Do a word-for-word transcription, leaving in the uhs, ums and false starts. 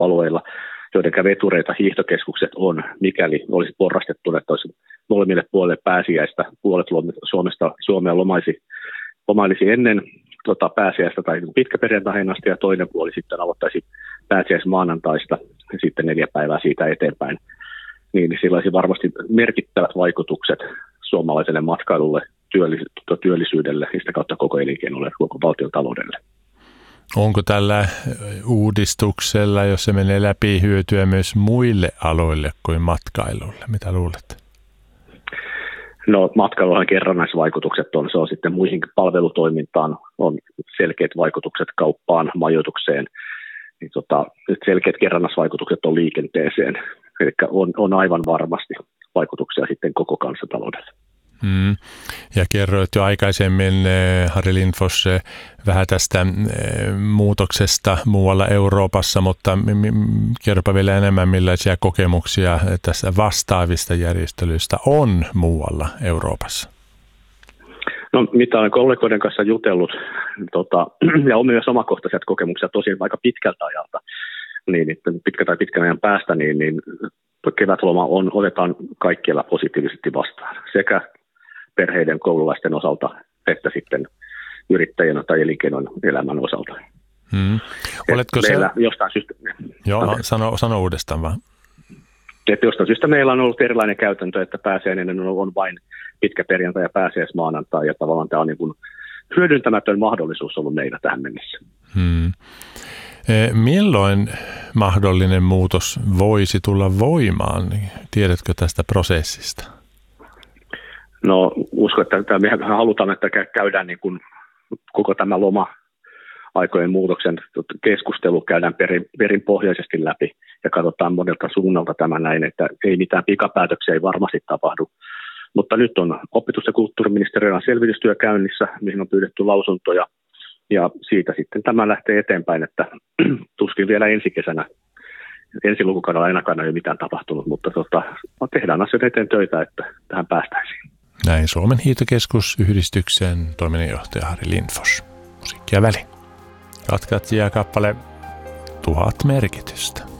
alueilla, joiden vetureita hiihtokeskukset on, mikäli olisi porrastettu, että olisi molemmille puolille pääsiäistä, puolet Suomesta, Suomea lomaisi, lomailisi ennen tota, pääsiäistä tai pitkäperjantaina asti, ja toinen puoli sitten aloittaisi pääsiäismaanantaista ja sitten neljä päivää siitä eteenpäin. Niin sillä olisi varmasti merkittävät vaikutukset suomalaiselle matkailulle, työllisyydelle ja sitä kautta koko elinkeinolle, koko valtion taloudelle. Onko tällä uudistuksella, jos se menee läpi, hyötyä myös muille aloille kuin matkailulle? Mitä luulet? No matkailuhan kerrannaisvaikutukset on, se on sitten muihin palvelutoimintaan, on selkeät vaikutukset kauppaan, majoitukseen, niin tota, selkeät kerrannaisvaikutukset on liikenteeseen, eli on, on aivan varmasti vaikutuksia sitten koko kansantaloudelle. Mm. Ja kerroit jo aikaisemmin, Harri Lindfors, vähän tästä muutoksesta muualla Euroopassa, mutta kerropa vielä enemmän, millaisia kokemuksia tässä vastaavista järjestelyistä on muualla Euroopassa? No mitä olen kollegoiden kanssa jutellut, tota, ja on myös omakohtaisia kokemuksia tosin aika pitkältä ajalta, niin pitkä tai pitkän ajan päästä, niin, niin kevätloma on, otetaan kaikkialla positiivisesti vastaan, sekä perheiden, koululaisten osalta, että sitten yrittäjän tai elinkeinon elämän osalta. Hmm. Oletko se... Jostain syystä... Joo, sano, sano uudestaan vaan. Että jostain syystä meillä on ollut erilainen käytäntö, että pääsiäinen on vain pitkä perjantai ja pääsiäismaanantai, ja tavallaan tämä on niin kuin hyödyntämätön mahdollisuus ollut meillä tähän mennessä. Hmm. Milloin mahdollinen muutos voisi tulla voimaan? Tiedätkö tästä prosessista? No uskon, että me halutaan, että käydään niin kuin koko tämä loma-aikojen muutoksen keskustelu käydään perin, perinpohjaisesti läpi ja katsotaan monelta suunnalta tämä näin, että ei mitään pikapäätöksiä ei varmasti tapahdu. Mutta nyt on opetus- ja kulttuuriministeriön selvitystyö käynnissä, mihin on pyydetty lausuntoja, ja siitä sitten tämä lähtee eteenpäin, että tuskin vielä ensi kesänä, ensi lukukaudella ainakaan ei ole mitään tapahtunut, mutta tota, tehdään asioita eteen töitä, että tähän päästäisiin. Näin Suomen hiihtokeskusyhdistyksen toiminnanjohtaja Harri Lindfors. Musiikkia väliin. Jatkat ja kappale Tuhat merkitystä.